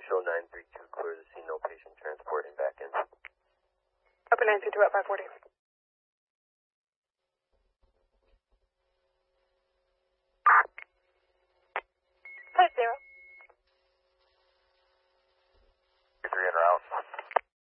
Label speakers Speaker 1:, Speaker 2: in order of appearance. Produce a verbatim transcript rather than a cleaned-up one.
Speaker 1: show nine three two, clear the scene, no patient transporting back in.
Speaker 2: Upper nine three two at five forty.